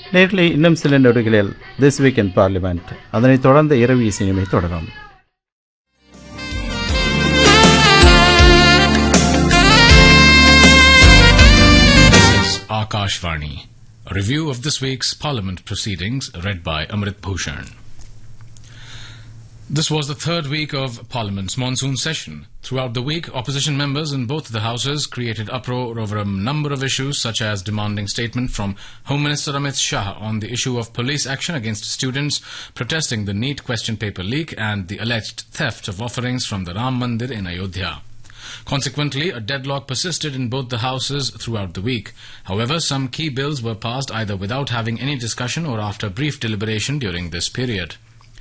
நேர்களை இன்னும் சில நொடிகளில் திஸ் வீக் இன் பார்லிமெண்ட், அதனைத் தொடர்ந்த இரவு இசையுமை தொடரும். Akashvani. A review of this week's Parliament proceedings read by Amrit Bhushan. This was the third week of Parliament's monsoon session. Throughout the week, opposition members in both the houses created uproar over a number of issues, such as demanding statement from Home Minister Amit Shah on the issue of police action against students, protesting the NEET question paper leak, and the alleged theft of offerings from the Ram Mandir in Ayodhya. Consequently, a deadlock persisted in both the houses throughout the week. However, some key bills were passed either without having any discussion or after brief deliberation during this period.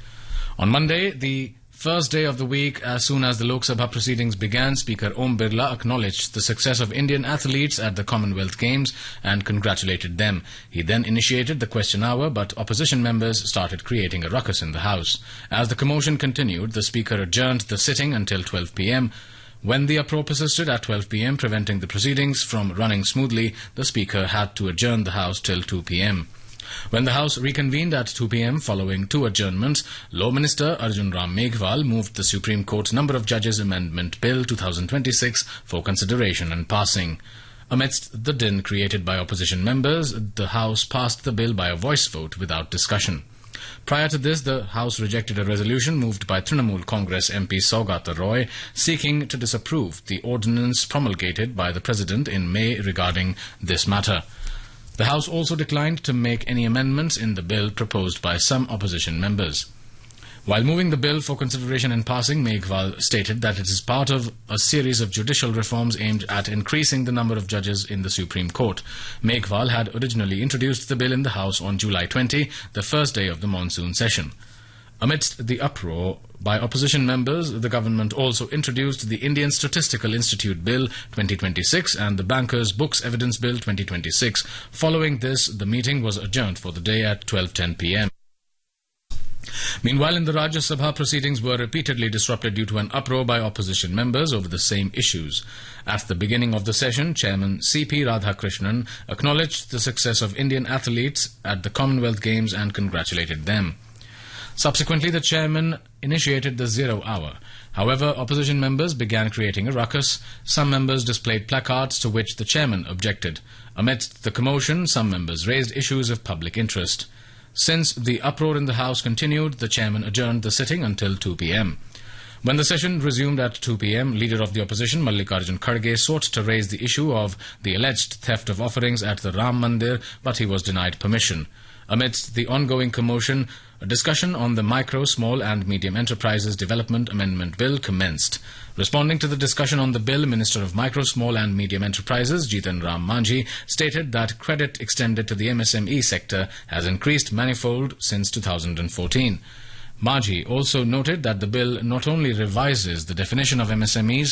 On Monday, the first day of the week, as soon as the Lok Sabha proceedings began, Speaker Om Birla acknowledged the success of Indian athletes at the Commonwealth Games and congratulated them. He then initiated the question hour, but opposition members started creating a ruckus in the House. As the commotion continued, the Speaker adjourned the sitting until 12 p.m. When the uproar persisted at 12 p.m., preventing the proceedings from running smoothly, the Speaker had to adjourn the House till 2 p.m. When the House reconvened at 2 p.m. following two adjournments, Law Minister Arjun Ram Meghwal moved the Supreme Court's Number of Judges Amendment Bill 2026 for consideration and passing. Amidst the din created by opposition members, the House passed the bill by a voice vote without discussion. Prior to this, the House rejected a resolution moved by Trinamool Congress MP Saugata Roy seeking to disapprove the ordinance promulgated by the President in May regarding this matter. The House also declined to make any amendments in the bill proposed by some opposition members. While moving the bill for consideration and passing, Meghwal stated that it is part of a series of judicial reforms aimed at increasing the number of judges in the Supreme Court. Meghwal had originally introduced the bill in the House on July 20, the first day of the monsoon session. Amidst the uproar by opposition members, the government also introduced the Indian Statistical Institute Bill 2026 and the Bankers' Books Evidence Bill 2026. Following this, the meeting was adjourned for the day at 12:10 p.m. Meanwhile, in the Rajya Sabha, proceedings were repeatedly disrupted due to an uproar by opposition members over the same issues. At the beginning of the session, Chairman C.P. Radhakrishnan acknowledged the success of Indian athletes at the Commonwealth Games and congratulated them. Subsequently, the chairman initiated the zero hour. However, opposition members began creating a ruckus. Some members displayed placards to which the chairman objected. Amidst the commotion, some members raised issues of public interest. Since the uproar in the House continued, the chairman adjourned the sitting until 2 p.m. When the session resumed at 2 p.m., Leader of the Opposition Mallikarjun Kharge sought to raise the issue of the alleged theft of offerings at the Ram Mandir, but he was denied permission. Amidst the ongoing commotion, a discussion on the Micro, Small and Medium Enterprises Development Amendment Bill commenced. Responding to the discussion on the bill, Minister of Micro, Small and Medium Enterprises, Jitan Ram Manjhi, stated that credit extended to the MSME sector has increased manifold since 2014. Manjhi also noted that the bill not only revises the definition of MSMEs